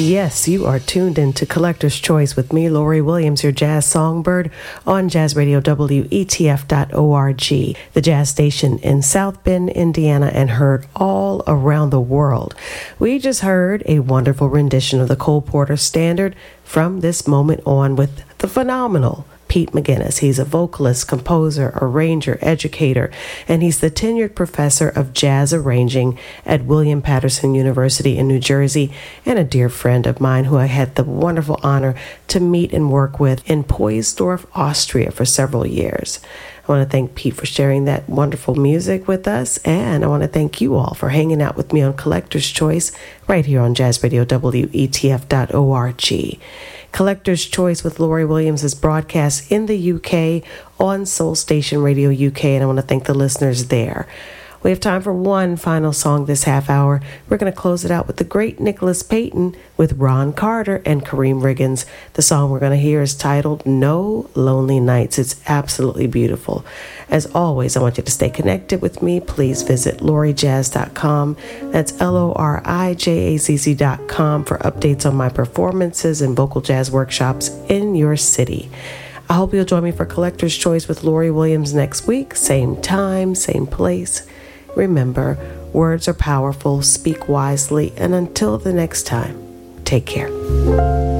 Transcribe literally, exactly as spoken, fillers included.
Yes, you are tuned into Collector's Choice with me, Lori Williams, your jazz songbird on Jazz Radio W E T F dot org, the jazz station in South Bend, Indiana, and heard all around the world. We just heard a wonderful rendition of the Cole Porter Standard from this moment on with the phenomenal Pete McGuinness. He's a vocalist, composer, arranger, educator, and he's the tenured professor of jazz arranging at William Patterson University in New Jersey, and a dear friend of mine who I had the wonderful honor to meet and work with in Poysdorf, Austria for several years. I want to thank Pete for sharing that wonderful music with us, and I want to thank you all for hanging out with me on Collector's Choice right here on Jazz Radio W E T F dot org. Collector's Choice with Lori Williams is broadcast in the U K on Soul Station Radio U K, and I want to thank the listeners there. We have time for one final song this half hour. We're going to close it out with the great Nicholas Payton with Ron Carter and Kareem Riggins. The song we're going to hear is titled No Lonely Nights. It's absolutely beautiful. As always, I want you to stay connected with me. Please visit lori jazz dot com. That's L O R I J A Z Z dot com for updates on my performances and vocal jazz workshops in your city. I hope you'll join me for Collector's Choice with Lori Williams next week. Same time, same place. Remember, words are powerful, speak wisely, and until the next time, take care.